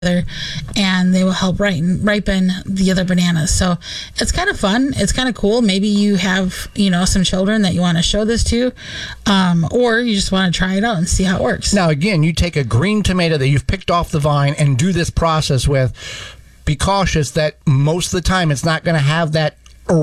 and they will help ripen the other bananas. So it's kind of fun. It's kind of cool. Maybe you have, some children that you want to show this to, or you just want to try it out and see how it works. Now, again, you take a green tomato that you've picked off the vine and do this process with. Be cautious that most of the time it's not going to have that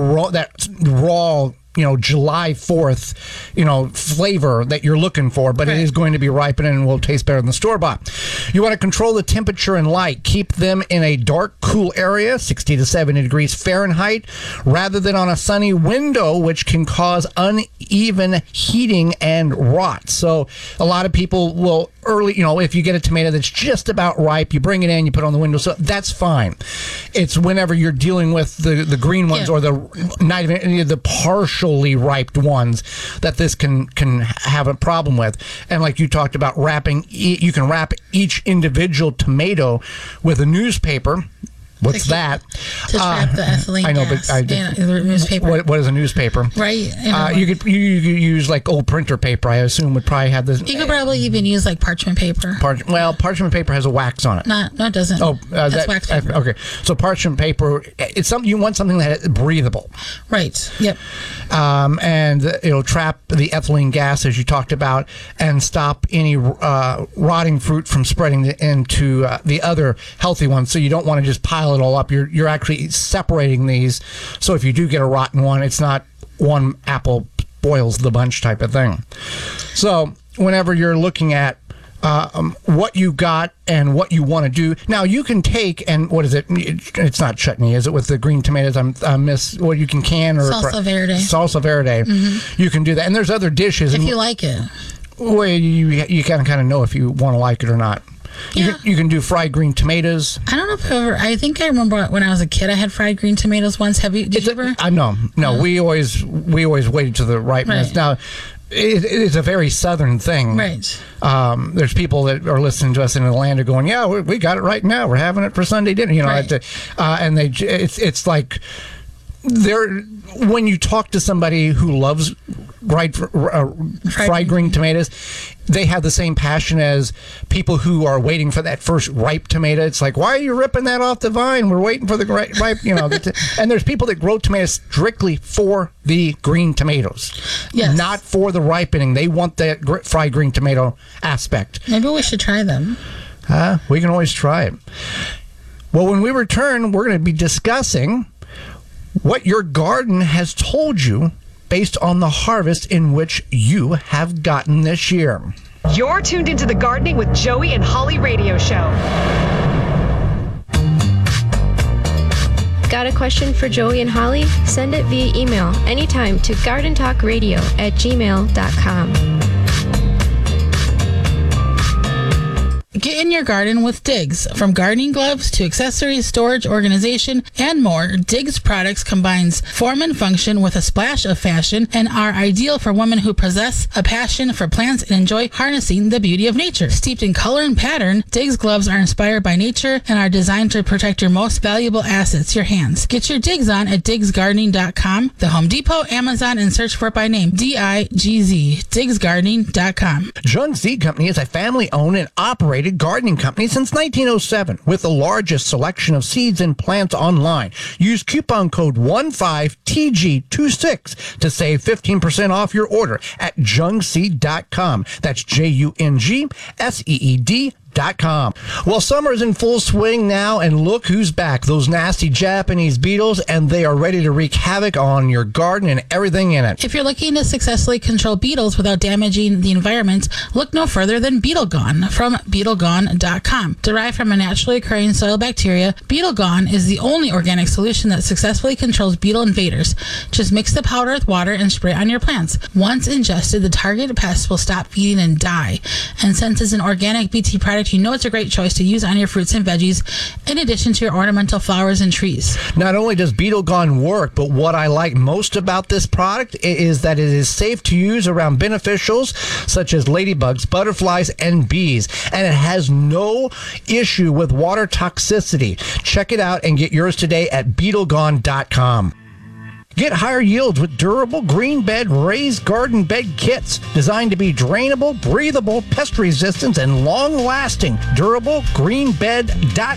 raw July 4th, flavor that you're looking for, but It is going to be ripening and will taste better than the store-bought. You want to control the temperature and light. Keep them in a dark, cool area, 60 to 70 degrees Fahrenheit, rather than on a sunny window, which can cause uneven heating and rot. So a lot of people will if you get a tomato that's just about ripe, you bring it in, you put it on the windowsill, that's fine. It's whenever you're dealing with the green ones or not even any of the partially ripe ones that this can have a problem with. And like you talked about you can wrap each individual tomato with a newspaper. What's that? To trap the ethylene I know, gas but the newspaper. What is a newspaper? Right. You could use like old printer paper. I assume would probably have this. You could probably even use like parchment paper. Parchment paper has a wax on it. No, it doesn't. Oh, that's wax paper. Okay, so parchment paper. It's something you want something that is breathable. Right. Yep. And it'll trap the ethylene gas as you talked about, and stop any rotting fruit from spreading into the other healthy ones. So you don't want to just pile it all up. You're actually separating these, so if you do get a rotten one, it's not one apple spoils the bunch type of thing. So whenever you're looking at what you got and what you want to do, now you can take and what is it? It's not chutney, is it? With the green tomatoes, I miss what you can can or salsa verde. Salsa verde. Mm-hmm. You can do that, and there's other dishes if you like it. Well, you kind of know if you want to like it or not. You can do fried green tomatoes. I don't know if I think I remember when I was a kid I had fried green tomatoes once. Did you ever? No. We always waited to the ripeness. Right. Now, it is a very southern thing. Right. There's people that are listening to us in Atlanta going, yeah, we got it right now. We're having it for Sunday dinner. Right. And it's like when you talk to somebody who loves fried green tomatoes, they have the same passion as people who are waiting for that first ripe tomato. It's like, why are you ripping that off the vine? We're waiting for the ripe, and there's people that grow tomatoes strictly for the green tomatoes, not for the ripening. They want that fried green tomato aspect. Maybe we should try them. We can always try it. Well, when we return, we're going to be discussing what your garden has told you based on the harvest in which you have gotten this year. You're tuned into the Gardening with Joey and Holly radio show. Got a question for Joey and Holly? Send it via email anytime to gardentalkradio@gmail.com. Get in your garden with Diggs. From gardening gloves to accessories, storage, organization, and more, Diggs products combines form and function with a splash of fashion and are ideal for women who possess a passion for plants and enjoy harnessing the beauty of nature. Steeped in color and pattern, Diggs gloves are inspired by nature and are designed to protect your most valuable assets, your hands. Get your Diggs on at diggsgardening.com, the Home Depot, Amazon, and search for it by name, DIGZ, diggsgardening.com. Jung Seed Company is a family-owned and operated gardening company since 1907 with the largest selection of seeds and plants online. Use coupon code 15TG26 to save 15% off your order at jungseed.com. That's JUNGSEED.com. Well, summer's in full swing now, and look who's back. Those nasty Japanese beetles, and they are ready to wreak havoc on your garden and everything in it. If you're looking to successfully control beetles without damaging the environment, look no further than Beetle Gone from BeetleGone.com. Derived from a naturally occurring soil bacteria, Beetle Gone is the only organic solution that successfully controls beetle invaders. Just mix the powder with water and spray it on your plants. Once ingested, the targeted pests will stop feeding and die. And since it's an organic BT product, you know it's a great choice to use on your fruits and veggies in addition to your ornamental flowers and trees. Not only does Beetle Gone work, but what I like most about this product is that it is safe to use around beneficials such as ladybugs, butterflies, and bees. And it has no issue with water toxicity. Check it out and get yours today at BeetleGone.com. Get higher yields with durable green bed raised garden bed kits designed to be drainable, breathable, pest resistant, and long-lasting. DurableGreenBed.com.